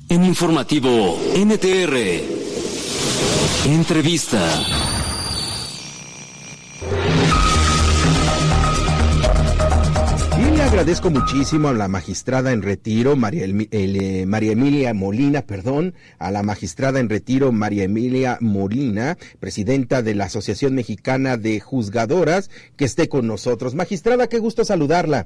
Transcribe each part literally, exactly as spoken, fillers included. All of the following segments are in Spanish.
En Informativo N T R, entrevista. Y le agradezco muchísimo a la magistrada en retiro, María, el, el, María Emilia Molina, perdón, a la magistrada en retiro, María Emilia Molina, presidenta de la Asociación Mexicana de Juzgadoras, que esté con nosotros. Magistrada, qué gusto saludarla.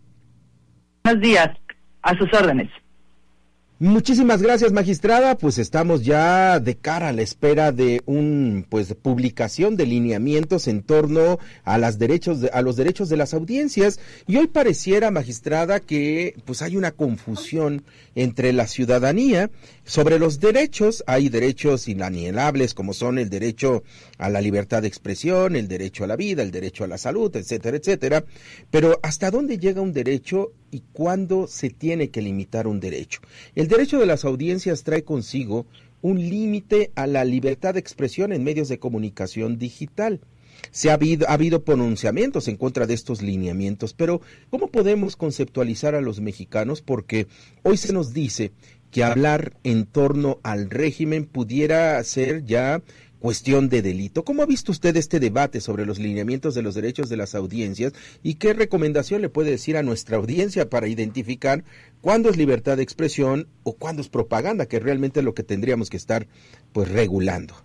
Buenos días, a sus órdenes. Muchísimas gracias, magistrada. Pues estamos ya de cara a la espera de un pues publicación de lineamientos en torno a las derechos de, a los derechos de las audiencias, y hoy pareciera, magistrada, que pues hay una confusión entre la ciudadanía sobre los derechos. Hay derechos inalienables como son el derecho a la libertad de expresión, el derecho a la vida, el derecho a la salud, etcétera, etcétera. Pero ¿hasta dónde llega un derecho y cuándo se tiene que limitar un derecho? El derecho de las audiencias trae consigo un límite a la libertad de expresión en medios de comunicación digital. Se ha habido, ha habido pronunciamientos en contra de estos lineamientos, pero ¿cómo podemos conceptualizar a los mexicanos? Porque hoy se nos dice que hablar en torno al régimen pudiera ser ya cuestión de delito. ¿Cómo ha visto usted este debate sobre los lineamientos de los derechos de las audiencias y qué recomendación le puede decir a nuestra audiencia para identificar cuándo es libertad de expresión o cuándo es propaganda, que es realmente lo que tendríamos que estar pues regulando?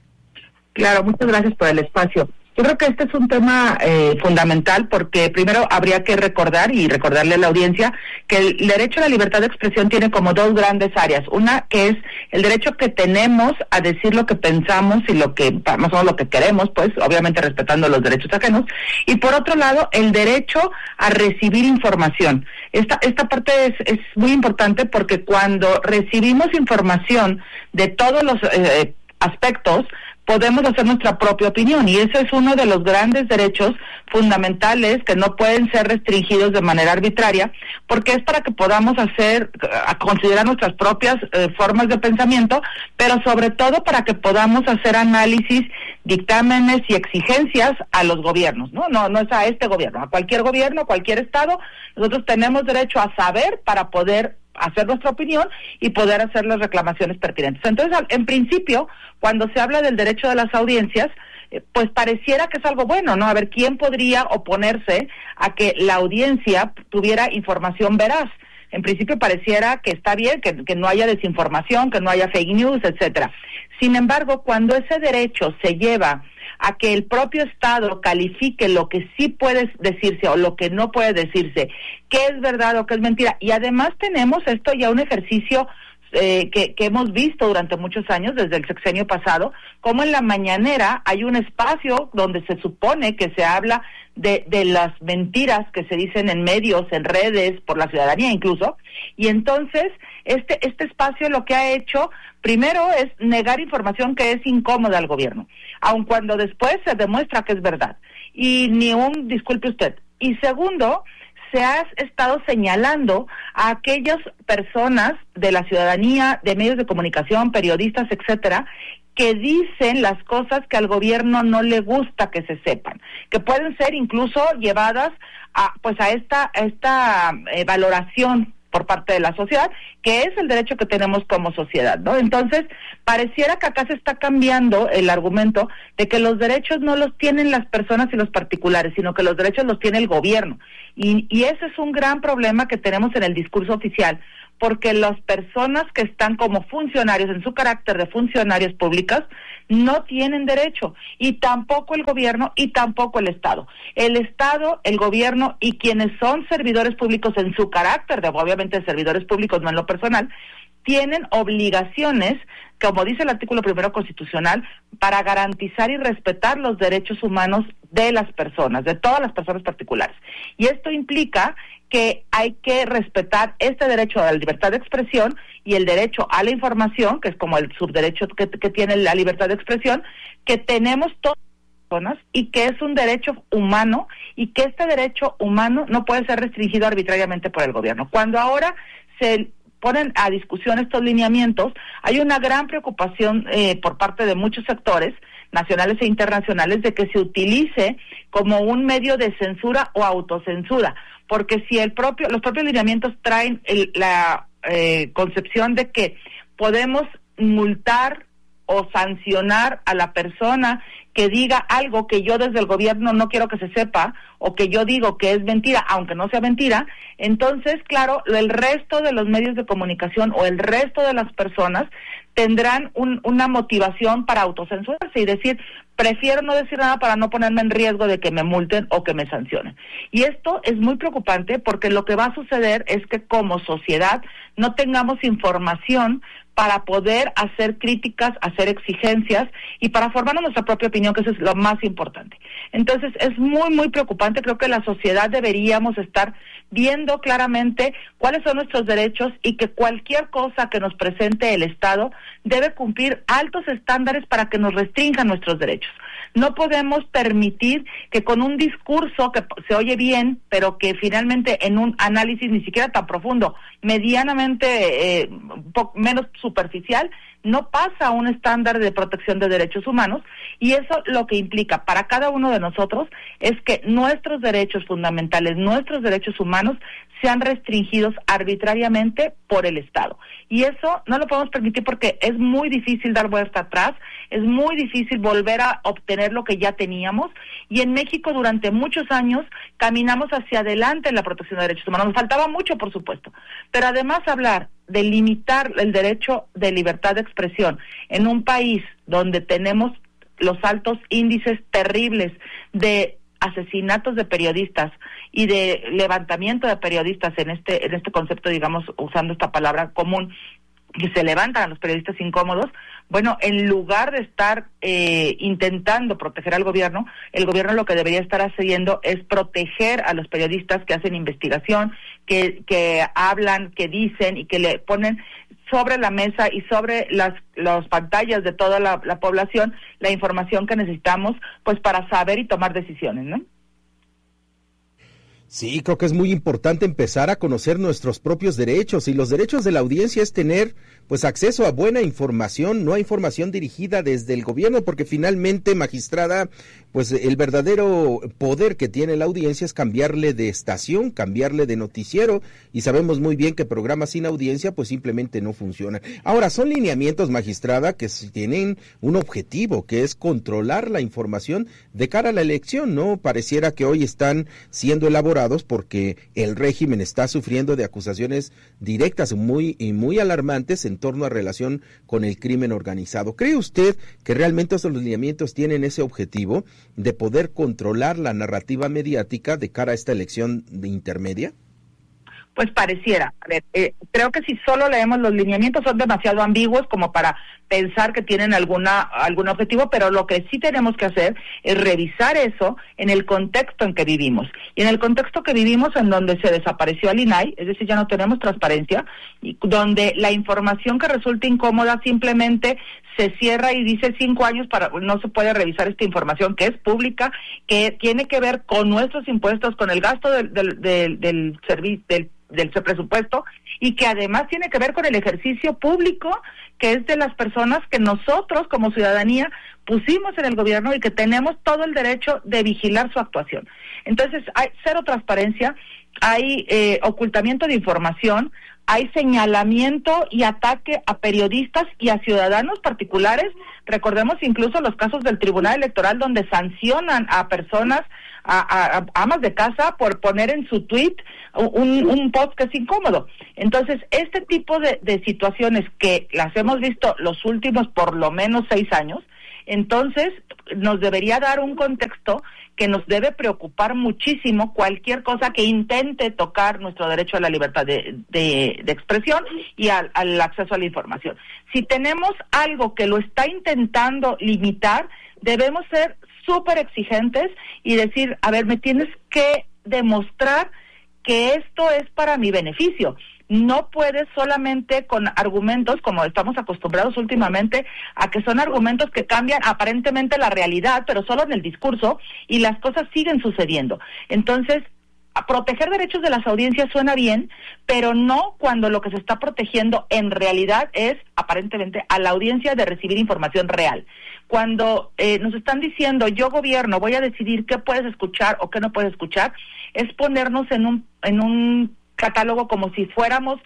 Claro, muchas gracias por el espacio. Yo creo que este es un tema eh, fundamental porque primero habría que recordar y recordarle a la audiencia que el derecho a la libertad de expresión tiene como dos grandes áreas. Una que es el derecho que tenemos a decir lo que pensamos y lo que, más o menos lo que queremos, pues obviamente respetando los derechos ajenos. Y por otro lado, el derecho a recibir información. Esta, esta parte es, es muy importante porque cuando recibimos información de todos los eh, aspectos, podemos hacer nuestra propia opinión, y ese es uno de los grandes derechos fundamentales que no pueden ser restringidos de manera arbitraria, porque es para que podamos hacer, a considerar nuestras propias eh, formas de pensamiento, pero sobre todo para que podamos hacer análisis, dictámenes y exigencias a los gobiernos, ¿no? No, no es a este gobierno, a cualquier gobierno, a cualquier estado. Nosotros tenemos derecho a saber para poder hacer nuestra opinión y poder hacer las reclamaciones pertinentes. Entonces, en principio, cuando se habla del derecho de las audiencias, eh, pues pareciera que es algo bueno, ¿no? A ver, ¿quién podría oponerse a que la audiencia tuviera información veraz? En principio pareciera que está bien, que, que no haya desinformación, que no haya fake news, etcétera. Sin embargo, cuando ese derecho se lleva a que el propio Estado califique lo que sí puede decirse o lo que no puede decirse, qué es verdad o qué es mentira, y además tenemos esto ya un ejercicio eh, que, que hemos visto durante muchos años, desde el sexenio pasado, como en la mañanera hay un espacio donde se supone que se habla de, de las mentiras que se dicen en medios, en redes, por la ciudadanía incluso, y entonces este, este espacio lo que ha hecho primero es negar información que es incómoda al gobierno, aun cuando después se demuestra que es verdad, y ni un disculpe usted. Y segundo, se ha estado señalando a aquellas personas de la ciudadanía, de medios de comunicación, periodistas, etcétera, que dicen las cosas que al gobierno no le gusta que se sepan, que pueden ser incluso llevadas a pues a esta a esta eh, valoración por parte de la sociedad, que es el derecho que tenemos como sociedad, ¿no? Entonces, pareciera que acá se está cambiando el argumento de que los derechos no los tienen las personas y los particulares, sino que los derechos los tiene el gobierno. Y, y ese es un gran problema que tenemos en el discurso oficial, porque las personas que están como funcionarios, en su carácter de funcionarios públicos, no tienen derecho, y tampoco el gobierno y tampoco el Estado. El Estado, el gobierno y quienes son servidores públicos en su carácter de, obviamente, servidores públicos, no en lo personal, tienen obligaciones, como dice el artículo primero constitucional, para garantizar y respetar los derechos humanos de las personas, de todas las personas particulares. Y esto implica que hay que respetar este derecho a la libertad de expresión y el derecho a la información, que es como el subderecho que, que tiene la libertad de expresión, que tenemos todas las personas y que es un derecho humano, y que este derecho humano no puede ser restringido arbitrariamente por el gobierno. Cuando ahora se ponen a discusión estos lineamientos, hay una gran preocupación eh, por parte de muchos sectores nacionales e internacionales de que se utilice como un medio de censura o autocensura, porque si el propio los propios lineamientos traen el, la eh, concepción de que podemos multar o sancionar a la persona que diga algo que yo desde el gobierno no quiero que se sepa, o que yo digo que es mentira, aunque no sea mentira. Entonces, claro, el resto de los medios de comunicación o el resto de las personas tendrán un, una motivación para autocensurarse y decir, prefiero no decir nada para no ponerme en riesgo de que me multen o que me sancionen. Y esto es muy preocupante, porque lo que va a suceder es que como sociedad no tengamos información para poder hacer críticas, hacer exigencias y para formarnos nuestra propia opinión, que eso es lo más importante. Entonces, es muy, muy preocupante. Creo que la sociedad deberíamos estar viendo claramente cuáles son nuestros derechos y que cualquier cosa que nos presente el Estado debe cumplir altos estándares para que nos restrinjan nuestros derechos. No podemos permitir que con un discurso que se oye bien, pero que finalmente en un análisis ni siquiera tan profundo, medianamente eh, po- menos superficial, no pasa a un estándar de protección de derechos humanos, y eso lo que implica para cada uno de nosotros es que nuestros derechos fundamentales, nuestros derechos humanos, sean restringidos arbitrariamente por el Estado. Y eso no lo podemos permitir, porque es muy difícil dar vuelta atrás, es muy difícil volver a obtener lo que ya teníamos, y en México durante muchos años caminamos hacia adelante en la protección de derechos humanos. Nos faltaba mucho, por supuesto, pero además hablar de limitar el derecho de libertad de expresión en un país donde tenemos los altos índices terribles de asesinatos de periodistas y de levantamiento de periodistas en este en este concepto, digamos, usando esta palabra común, que se levantan a los periodistas incómodos. Bueno, en lugar de estar eh, intentando proteger al gobierno, el gobierno lo que debería estar haciendo es proteger a los periodistas que hacen investigación, que que hablan, que dicen y que le ponen sobre la mesa y sobre las, las pantallas de toda la, la población la información que necesitamos, pues para saber y tomar decisiones, ¿no? Sí, creo que es muy importante empezar a conocer nuestros propios derechos, y los derechos de la audiencia es tener pues acceso a buena información, no a información dirigida desde el gobierno, porque finalmente, magistrada, pues el verdadero poder que tiene la audiencia es cambiarle de estación, cambiarle de noticiero, y sabemos muy bien que programas sin audiencia pues simplemente no funcionan. Ahora, son lineamientos, magistrada, que tienen un objetivo, que es controlar la información de cara a la elección, ¿no? Pareciera que hoy están siendo elaborados porque el régimen está sufriendo de acusaciones directas muy y muy alarmantes en torno a relación con el crimen organizado. ¿Cree usted que realmente estos lineamientos tienen ese objetivo de poder controlar la narrativa mediática de cara a esta elección de intermedia? Pues pareciera. A ver, eh, creo que si solo leemos los lineamientos son demasiado ambiguos como para pensar que tienen alguna algún objetivo, pero lo que sí tenemos que hacer es revisar eso en el contexto en que vivimos. Y en el contexto que vivimos, en donde se desapareció el I N A I, es decir, ya no tenemos transparencia, y donde la información que resulta incómoda simplemente se cierra y dice cinco años para no se puede revisar esta información que es pública, que tiene que ver con nuestros impuestos, con el gasto del del del, del servicio del del presupuesto, y que además tiene que ver con el ejercicio público que es de las personas que nosotros como ciudadanía pusimos en el gobierno y que tenemos todo el derecho de vigilar su actuación. Entonces hay cero transparencia, hay eh, ocultamiento de información, hay señalamiento y ataque a periodistas y a ciudadanos particulares. Recordemos incluso los casos del Tribunal Electoral, donde sancionan a personas, a, a, a amas de casa, por poner en su tweet un, un post que es incómodo. Entonces, este tipo de, de situaciones que las hemos visto los últimos por lo menos seis años, entonces nos debería dar un contexto que nos debe preocupar muchísimo cualquier cosa que intente tocar nuestro derecho a la libertad de, de, de expresión y al, al acceso a la información. Si tenemos algo que lo está intentando limitar, debemos ser súper exigentes y decir, a ver, me tienes que demostrar que esto es para mi beneficio. No puedes solamente con argumentos, como estamos acostumbrados últimamente, a que son argumentos que cambian aparentemente la realidad, pero solo en el discurso, y las cosas siguen sucediendo. Entonces, a proteger derechos de las audiencias suena bien, pero no cuando lo que se está protegiendo en realidad es, aparentemente, a la audiencia de recibir información real. Cuando eh, nos están diciendo, yo gobierno, voy a decidir qué puedes escuchar o qué no puedes escuchar, es ponernos en un en un catálogo como si fuéramos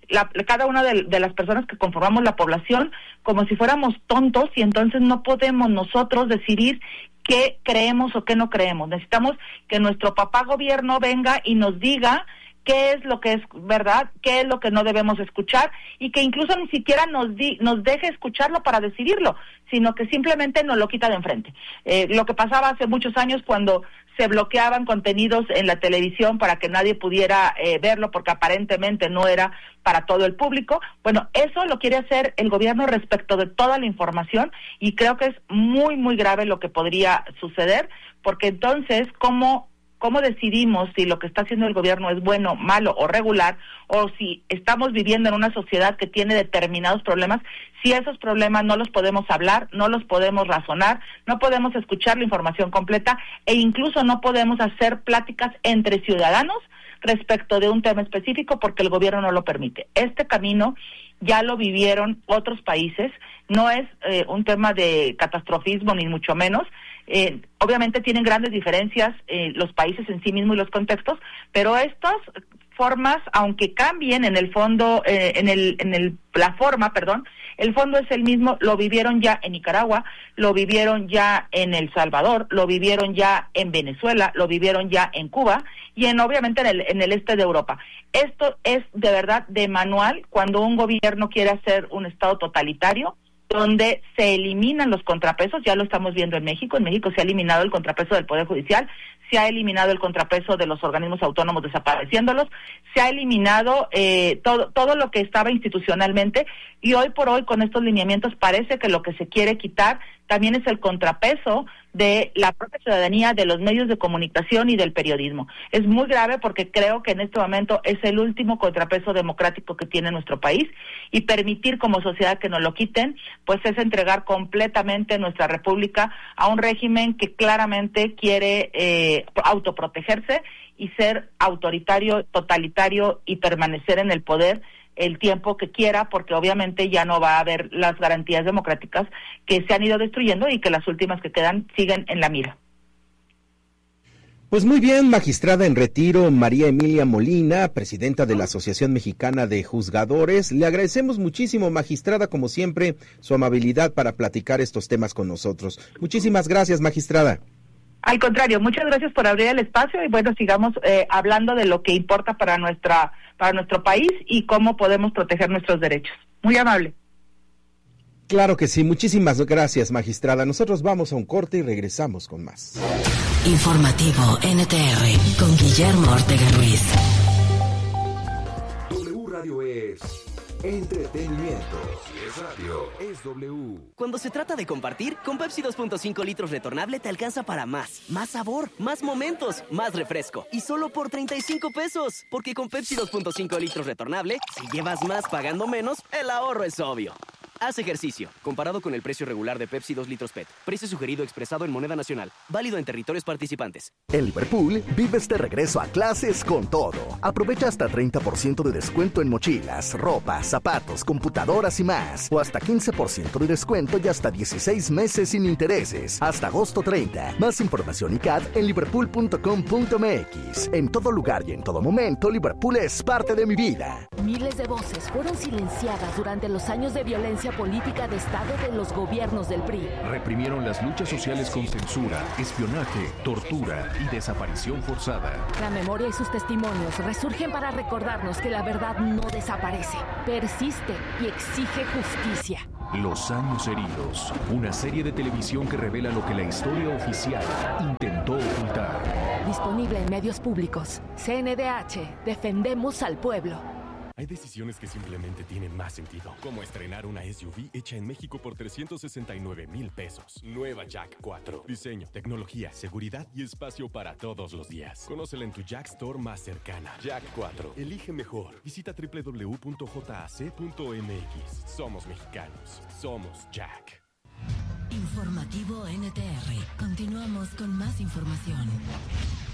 la, cada una de, de las personas que conformamos la población como si fuéramos tontos, y entonces no podemos nosotros decidir qué creemos o qué no creemos. Necesitamos que nuestro papá gobierno venga y nos diga qué es lo que es verdad, qué es lo que no debemos escuchar, y que incluso ni siquiera nos di, nos deje escucharlo para decidirlo, sino que simplemente nos lo quita de enfrente. Eh, lo que pasaba hace muchos años cuando se bloqueaban contenidos en la televisión para que nadie pudiera eh, verlo porque aparentemente no era para todo el público. Bueno, eso lo quiere hacer el gobierno respecto de toda la información, y creo que es muy, muy grave lo que podría suceder, porque entonces, ¿cómo ¿Cómo decidimos si lo que está haciendo el gobierno es bueno, malo o regular, o si estamos viviendo en una sociedad que tiene determinados problemas, si esos problemas no los podemos hablar, no los podemos razonar, no podemos escuchar la información completa, e incluso no podemos hacer pláticas entre ciudadanos respecto de un tema específico porque el gobierno no lo permite? Este camino ya lo vivieron otros países, no es eh, un tema de catastrofismo ni mucho menos. Eh, obviamente tienen grandes diferencias eh, los países en sí mismos y los contextos, pero estas formas, aunque cambien en el fondo, eh, en el, en el, la forma, perdón, el fondo es el mismo. Lo vivieron ya en Nicaragua, lo vivieron ya en El Salvador, lo vivieron ya en Venezuela, lo vivieron ya en Cuba y en obviamente en el, en el este de Europa. Esto es de verdad de manual cuando un gobierno quiere hacer un estado totalitario, donde se eliminan los contrapesos. Ya lo estamos viendo en México. En México se ha eliminado el contrapeso del Poder Judicial, se ha eliminado el contrapeso de los organismos autónomos desapareciéndolos, se ha eliminado eh, todo, todo lo que estaba institucionalmente, y hoy por hoy con estos lineamientos parece que lo que se quiere quitar también es el contrapeso de la propia ciudadanía, de los medios de comunicación y del periodismo. Es muy grave porque creo que en este momento es el último contrapeso democrático que tiene nuestro país, y permitir como sociedad que nos lo quiten, pues es entregar completamente nuestra república a un régimen que claramente quiere eh, autoprotegerse y ser autoritario, totalitario y permanecer en el poder el tiempo que quiera, porque obviamente ya no va a haber las garantías democráticas que se han ido destruyendo y que las últimas que quedan siguen en la mira. Pues muy bien, magistrada en retiro María Emilia Molina, presidenta de la Asociación Mexicana de Juzgadores. Le agradecemos muchísimo, magistrada, como siempre, su amabilidad para platicar estos temas con nosotros. Muchísimas gracias, magistrada. Al contrario, muchas gracias por abrir el espacio, y bueno, sigamos eh, hablando de lo que importa para nuestra para nuestro país y cómo podemos proteger nuestros derechos. Muy amable. Claro que sí, muchísimas gracias, magistrada. Nosotros vamos a un corte y regresamos con más. Informativo N T R con Guillermo Ortega Ruiz. W Radio es entretenimiento. Si es radio, es W. Cuando se trata de compartir, con Pepsi dos punto cinco litros retornable te alcanza para más. Más sabor, más momentos, más refresco. Y solo por treinta y cinco pesos. Porque con Pepsi dos punto cinco litros retornable, si llevas más pagando menos, el ahorro es obvio. Haz ejercicio. Comparado con el precio regular de Pepsi dos litros P E T. Precio sugerido expresado en moneda nacional. Válido en territorios participantes. En Liverpool, vives de regreso a clases con todo. Aprovecha hasta treinta por ciento de descuento en mochilas, ropa, zapatos, computadoras y más. O hasta quince por ciento de descuento y hasta dieciséis meses sin intereses. Hasta agosto treinta. Más información y C A D en liverpool punto com punto m x. En todo lugar y en todo momento, Liverpool es parte de mi vida. Miles de voces fueron silenciadas durante los años de violencia política de Estado de los gobiernos del P R I. Reprimieron las luchas sociales con censura, espionaje, tortura y desaparición forzada. La memoria y sus testimonios resurgen para recordarnos que la verdad no desaparece, persiste y exige justicia. Los años heridos, una serie de televisión que revela lo que la historia oficial intentó ocultar. Disponible en medios públicos. C N D H, defendemos al pueblo. Hay decisiones que simplemente tienen más sentido, como estrenar una S U V hecha en México por trescientos sesenta y nueve mil pesos. Nueva Jack cuatro. Diseño, tecnología, seguridad y espacio para todos los días. Conócela en tu Jack Store más cercana. Jack cuatro. Elige mejor. Visita doble u doble u doble u punto j a c punto m x. Somos mexicanos. Somos Jack. Informativo N T R. Continuamos con más información.